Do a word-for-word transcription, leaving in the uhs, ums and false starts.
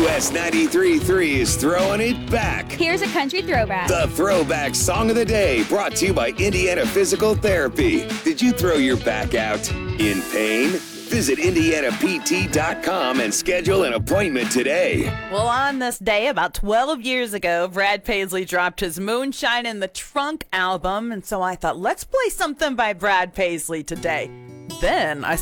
U S ninety-three point three is throwing it back. Here's a country throwback. The Throwback Song of the Day, brought to you by Indiana Physical Therapy. Did you throw your back out in pain? Visit indiana p t dot com and schedule an appointment today. Well, on this day, about twelve years ago, Brad Paisley dropped his Moonshine in the Trunk album, and so I thought, let's play something by Brad Paisley today. Then I